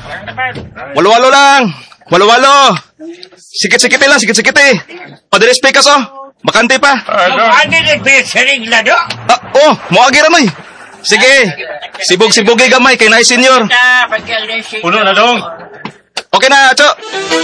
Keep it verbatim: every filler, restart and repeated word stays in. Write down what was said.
Walo-walo lang. Walo-walo. Sikit-sikit lang, sikit-sikit eh. Padilis pekas oh. Bakante pa. Ano nagbayad sa regla do? Ah, oh, muagi ramay. Sige. Sibog-sibog gamay kay na senior. Na, pagkalesing. Puno na dong. Okay na, Cho.